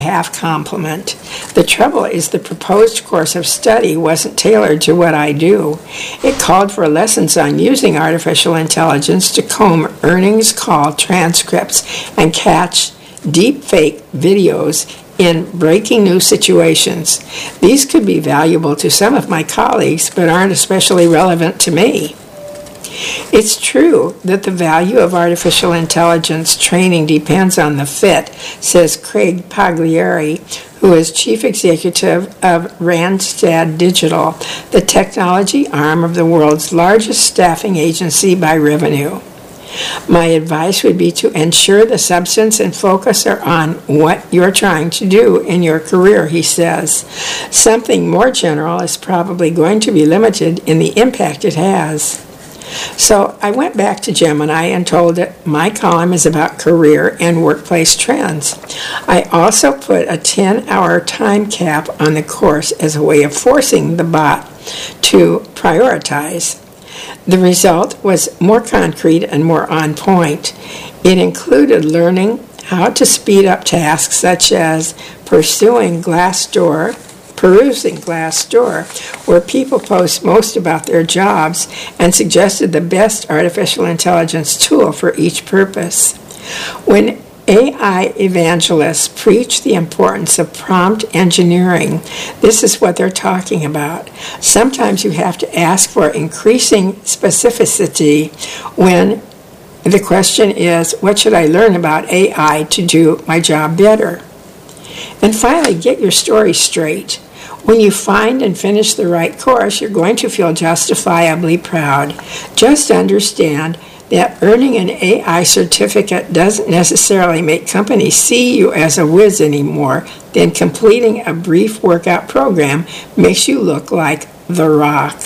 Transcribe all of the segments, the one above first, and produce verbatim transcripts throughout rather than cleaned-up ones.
half compliment. The trouble is the proposed course of study wasn't tailored to what I do. It called for lessons on using artificial intelligence to comb earnings call transcripts and catch deep fake videos in breaking news situations. These could be valuable to some of my colleagues, but aren't especially relevant to me. It's true that the value of artificial intelligence training depends on the fit, says Craig Pagliari, who is chief executive of Randstad Digital, the technology arm of the world's largest staffing agency by revenue. My advice would be to ensure the substance and focus are on what you're trying to do in your career, he says. Something more general is probably going to be limited in the impact it has. So I went back to Gemini and told it my column is about career and workplace trends. I also put a ten-hour time cap on the course as a way of forcing the bot to prioritize. The result was more concrete and more on point. It included learning how to speed up tasks such as pursuing Glassdoor, perusing Glassdoor, where people post most about their jobs, and suggested the best artificial intelligence tool for each purpose. When A I evangelists preach the importance of prompt engineering, this is what they're talking about. Sometimes you have to ask for increasing specificity when the question is, what should I learn about A I to do my job better? And finally, get your story straight. When you find and finish the right course, you're going to feel justifiably proud. Just understand that earning an A I certificate doesn't necessarily make companies see you as a whiz anymore. Then completing a brief workout program makes you look like The Rock.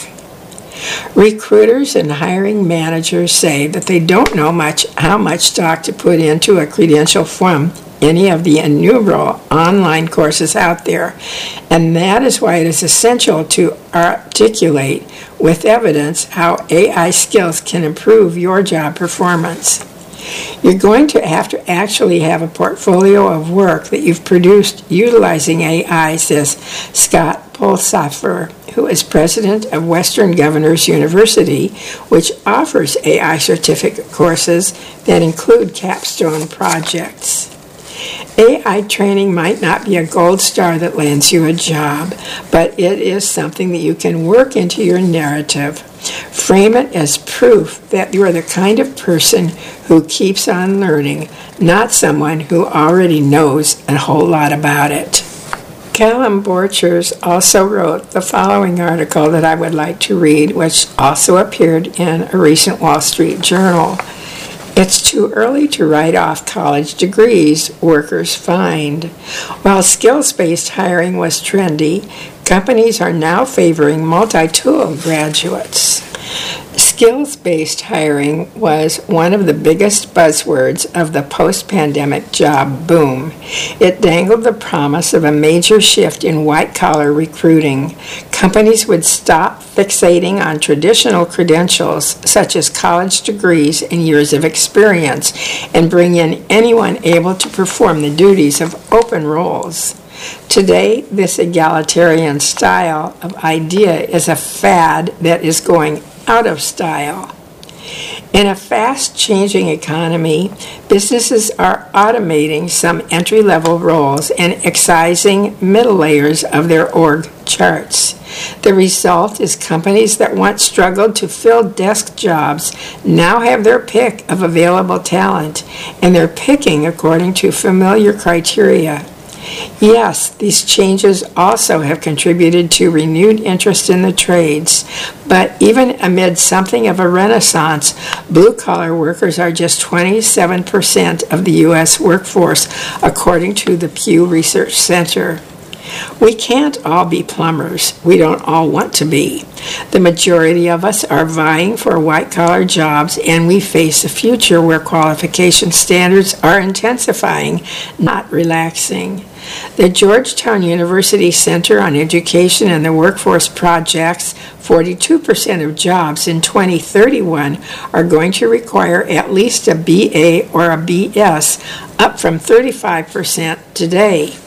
Recruiters and hiring managers say that they don't know much how much stock to put into a credential from any of the innumerable online courses out there, and that is why it is essential to articulate with evidence how A I skills can improve your job performance. You're going to have to actually have a portfolio of work that you've produced utilizing A I, says Scott Pulshofer, who is president of Western Governors University, which offers A I certificate courses that include capstone projects. A I training might not be a gold star that lands you a job, but it is something that you can work into your narrative. Frame it as proof that you are the kind of person who keeps on learning, not someone who already knows a whole lot about it. Callum Borchers also wrote the following article that I would like to read, which also appeared in a recent Wall Street Journal. It's too early to write off college degrees, workers find. While skills-based hiring was trendy, companies are now favoring multi-tool graduates. Skills-based hiring was one of the biggest buzzwords of the post-pandemic job boom. It dangled the promise of a major shift in white-collar recruiting. Companies would stop fixating on traditional credentials, such as college degrees and years of experience, and bring in anyone able to perform the duties of open roles. Today, this egalitarian style of idea is a fad that is going out of style. In a fast-changing economy, businesses are automating some entry-level roles and excising middle layers of their org charts. The result is companies that once struggled to fill desk jobs now have their pick of available talent, and they're picking according to familiar criteria. Yes, these changes also have contributed to renewed interest in the trades, but even amid something of a renaissance, blue-collar workers are just twenty-seven percent of the U S workforce, according to the Pew Research Center. We can't all be plumbers. We don't all want to be. The majority of us are vying for white-collar jobs, and we face a future where qualification standards are intensifying, not relaxing. The Georgetown University Center on Education and the Workforce projects forty-two percent of jobs in twenty thirty-one are going to require at least a B A or a B S, up from thirty-five percent today.